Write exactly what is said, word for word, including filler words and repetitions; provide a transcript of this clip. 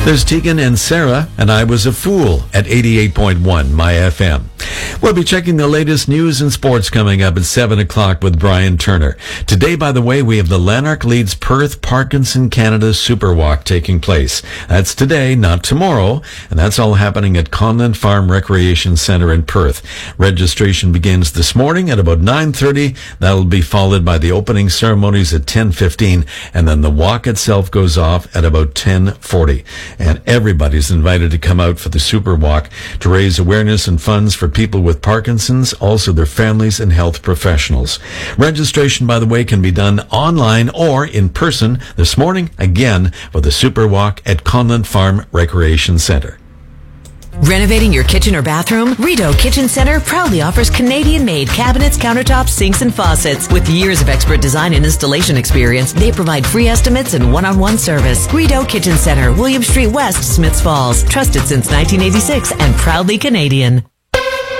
There's Tegan and Sarah, and I Was a Fool at eighty-eight point one My F M. We'll be checking the latest news and sports coming up at seven o'clock with Brian Turner. Today, by the way, we have the Lanark Leeds Perth Parkinson Canada Super Walk taking place. That's today, not tomorrow, and that's all happening at Conlon Farm Recreation Centre in Perth. Registration begins this morning at about nine thirty. That'll be followed by the opening ceremonies at ten fifteen, and then the walk itself goes off at about ten forty. And everybody's invited to come out for the Super Walk to raise awareness and funds for people with Parkinson's, also their families and health professionals. Registration, by the way, can be done online or in person this morning, again, for the Super Walk at Conlon Farm Recreation Centre. Renovating your kitchen or bathroom? Rideau Kitchen Center proudly offers Canadian-made cabinets, countertops, sinks, and faucets. With years of expert design and installation experience, they provide free estimates and one-on-one service. Rideau Kitchen Center, William Street West, Smiths Falls. Trusted since nineteen eighty-six and proudly Canadian.